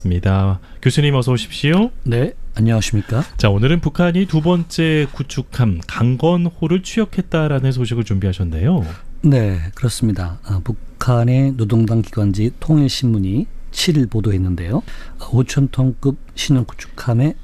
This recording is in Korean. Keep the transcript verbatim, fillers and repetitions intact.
입니다. 교수님 어서 오십시오. 네, 안녕하십니까? 자, 오늘은 북한이 두 번째 구축함 강건호를 추격했다라는 소식을 준비하셨네요. 네, 그렇습니다. 아, 북한의 노동당 기관지 통일신문이 칠 일 보도했는데요. 오천 톤급 신형 구축함의